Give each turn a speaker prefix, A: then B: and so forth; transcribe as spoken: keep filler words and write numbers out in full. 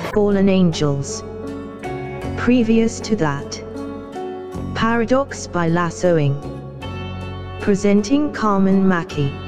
A: Fallen Angels. Previous to that, Paradox by Lassoing. Presenting Carmen Mackey.